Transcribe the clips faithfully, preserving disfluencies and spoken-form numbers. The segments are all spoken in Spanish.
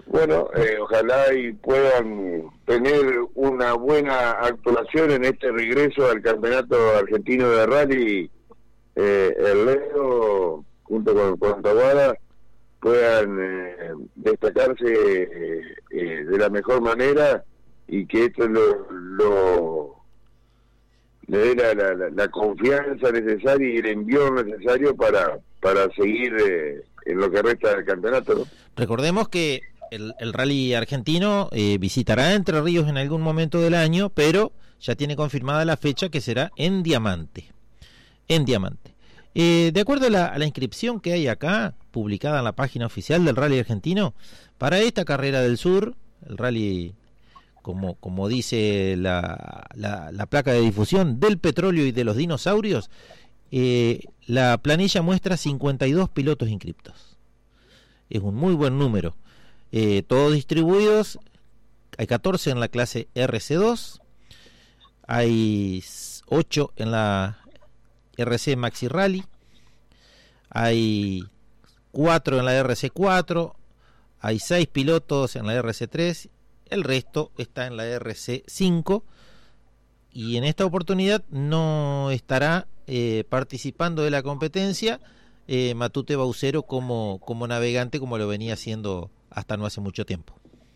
Bueno, eh, ojalá y puedan tener una buena actuación en este regreso al Campeonato Argentino de Rally. Eh, el Leo, junto con, con Tahuara, puedan eh, destacarse eh, eh, de la mejor manera y que esto lo, lo le dé la, la, la, la confianza necesaria y el envío necesario para, para seguir eh, en lo que resta del campeonato, ¿no? Recordemos que el, el rally argentino eh, visitará Entre Ríos en algún momento del año, pero ya tiene confirmada la fecha, que será en Diamante. En Diamante. Eh, de acuerdo a la, a la inscripción que hay acá, publicada en la página oficial del rally argentino, para esta carrera del sur, el rally, como, como dice la, la, la placa de difusión, del petróleo y de los dinosaurios, eh, la planilla muestra cincuenta y dos pilotos inscriptos. Es un muy buen número. Eh, todos distribuidos, hay catorce en la clase R C dos, hay ocho en la R C Maxi Rally, hay cuatro en la R C cuatro, hay seis pilotos en la R C tres, el resto está en la R C cinco, y en esta oportunidad no estará eh, participando de la competencia eh, Matute Baucero como, como navegante, como lo venía haciendo hasta no hace mucho tiempo.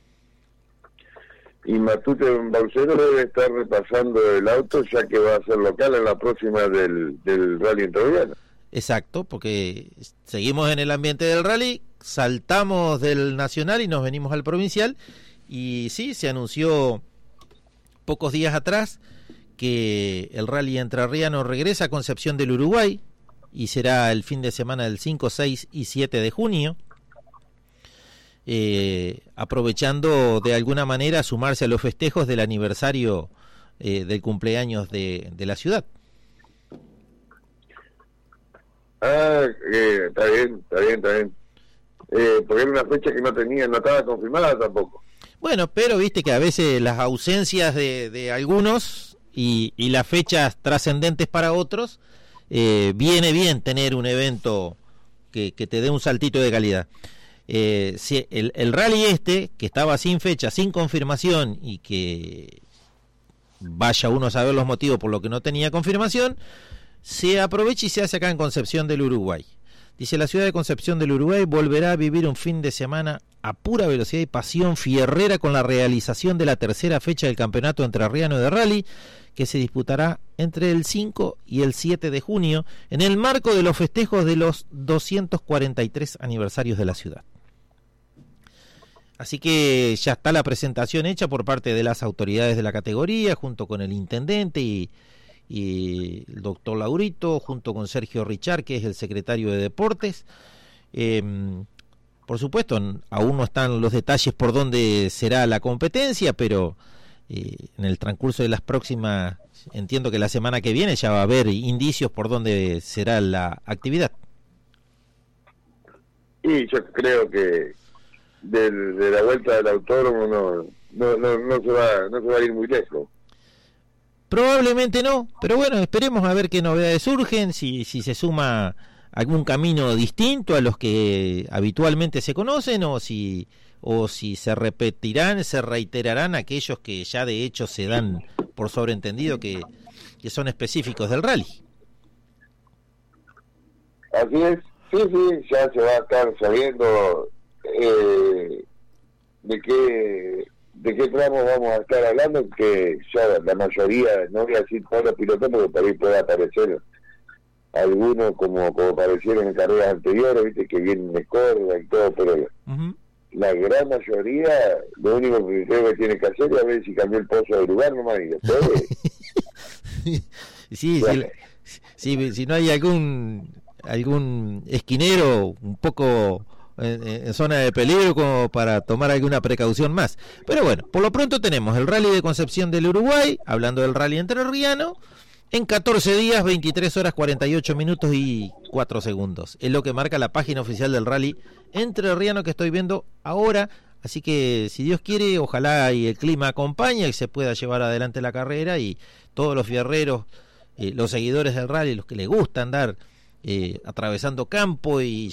Y Matute Baucero debe estar repasando el auto, ya que va a ser local en la próxima del, del Rally Entrerriano. Exacto, porque seguimos en el ambiente del rally, saltamos del nacional y nos venimos al provincial, y sí, se anunció pocos días atrás que el rally entrerriano regresa a Concepción del Uruguay, y será el fin de semana del cinco, seis y siete de junio. Eh, aprovechando de alguna manera sumarse a los festejos del aniversario eh, del cumpleaños de, de la ciudad. Ah, eh, está bien, está bien, está bien. Eh, porque era una fecha que no tenía, no estaba confirmada tampoco. Bueno, pero viste que a veces las ausencias de, de algunos y, y las fechas trascendentes para otros, eh, viene bien tener un evento que, que te dé un saltito de calidad. Eh, si el, el rally este, que estaba sin fecha, sin confirmación, y que vaya uno a saber los motivos por lo que no tenía confirmación, se aprovecha y se hace acá en Concepción del Uruguay. Dice: la ciudad de Concepción del Uruguay volverá a vivir un fin de semana a pura velocidad y pasión fierrera con la realización de la tercera fecha del Campeonato Entrerriano de Rally, que se disputará entre el cinco y el siete de junio en el marco de los festejos de los doscientos cuarenta y tres aniversarios de la ciudad. Así que ya está la presentación hecha por parte de las autoridades de la categoría, junto con el intendente y, y el doctor Laurito, junto con Sergio Richard, que es el secretario de Deportes. Eh, por supuesto, aún no están los detalles por dónde será la competencia, pero eh, en el transcurso de las próximas, entiendo que la semana que viene ya va a haber indicios por dónde será la actividad. Y yo creo que de, de la vuelta del autódromo no, no, no, no se va, no se va a ir muy lejos. Probablemente no, pero bueno, esperemos a ver qué novedades surgen, si, si se suma algún camino distinto a los que habitualmente se conocen, o si o si se repetirán, se reiterarán aquellos que ya de hecho se dan por sobreentendido que, que son específicos del rally. Así es, sí, sí, ya se va a estar sabiendo eh, de qué de qué tramo vamos a estar hablando, que ya la mayoría, no voy a decir todos los pilotos, porque por ahí puede aparecer algunos como como aparecieron en carreras anteriores, viste, que vienen de Córdoba y todo, pero uh-huh. La gran mayoría, lo único que creo que tiene que hacer es a ver si cambió el pozo de lugar nomás, y después sí, bueno. si, si, si no hay algún algún esquinero un poco En, en zona de peligro como para tomar alguna precaución más. Pero bueno, por lo pronto tenemos el Rally de Concepción del Uruguay, hablando del Rally Entrerriano, en catorce días, veintitrés horas, cuarenta y ocho minutos y cuatro segundos. Es lo que marca la página oficial del Rally Entrerriano que estoy viendo ahora. Así que, si Dios quiere, ojalá y el clima acompañe y se pueda llevar adelante la carrera, y todos los fierreros, eh, los seguidores del Rally, los que les gusta andar eh, atravesando campo y